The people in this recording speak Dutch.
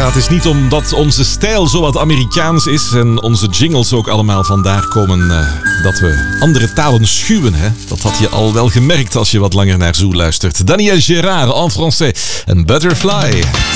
Ja, het is niet omdat onze stijl zo wat Amerikaans is en onze jingles ook allemaal vandaar komen dat we andere talen schuwen. Hè? Dat had je al wel gemerkt als je wat langer naar Zoo luistert. Daniel Gérard en français en Butterfly.